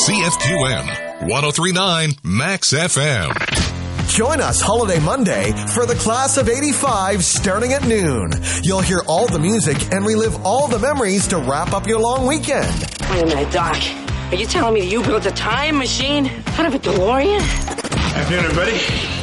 CFQM 1039 Max FM. Join us Holiday Monday for the Class of 85 starting at noon. You'll hear all the music and relive all the memories to wrap up your long weekend. Wait a minute, Doc. Are you telling me that you built a time machine out of a DeLorean? Afternoon, everybody.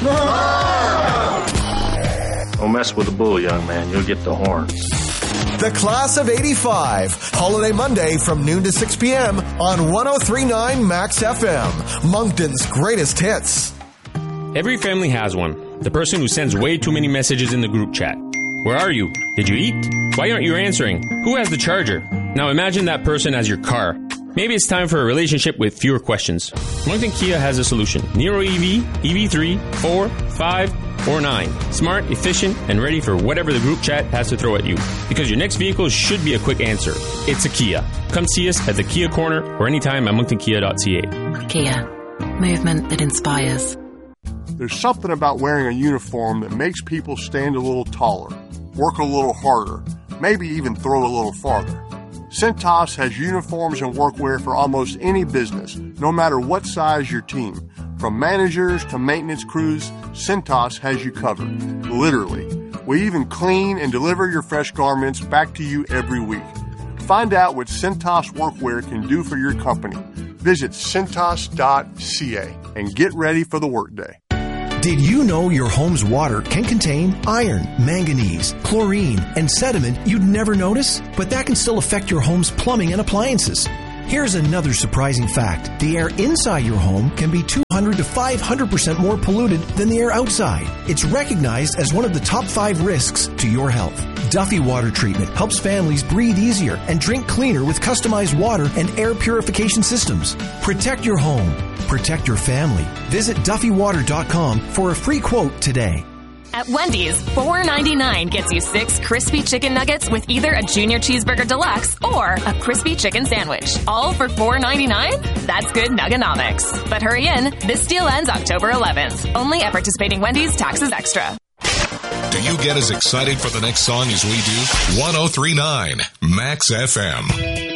Don't mess with the bull, young man. You'll get the horns. The Class of 85, Holiday Monday from noon to 6 p.m. on 1039 Max FM, Moncton's greatest hits. Every family has one. The person who sends way too many messages in the group chat. Where are you? Did you eat? Why aren't you answering? Who has the charger? Now imagine that person as your car. Maybe it's time for a relationship with fewer questions. Moncton Kia has a solution. Niro EV, EV3, 4, 5, or 9. Smart, efficient, and ready for whatever the group chat has to throw at you. Because your next vehicle should be a quick answer. It's a Kia. Come see us at the Kia Corner or anytime at monctonkia.ca. Kia. Movement that inspires. There's something about wearing a uniform that makes people stand a little taller, work a little harder, maybe even throw a little farther. Cintas has uniforms and workwear for almost any business, no matter what size your team. From managers to maintenance crews, Cintas has you covered. Literally. We even clean and deliver your fresh garments back to you every week. Find out what Cintas workwear can do for your company. Visit cintas.ca and get ready for the workday. Did you know your home's water can contain iron, manganese, chlorine, and sediment you'd never notice? But that can still affect your home's plumbing and appliances. Here's another surprising fact. The air inside your home can be 200 to 500% more polluted than the air outside. It's recognized as one of the top 5 risks to your health. Duffy Water Treatment helps families breathe easier and drink cleaner with customized water and air purification systems. Protect your home. Protect your family. Visit DuffyWater.com for a free quote today. At Wendy's, $4.99 gets you 6 crispy chicken nuggets with either a Junior Cheeseburger Deluxe or a crispy chicken sandwich. All for $4.99? That's good Nugganomics. But hurry in. This deal ends October 11th. Only at participating Wendy's, taxes extra. Do you get as excited for the next song as we do? 1039 Max FM.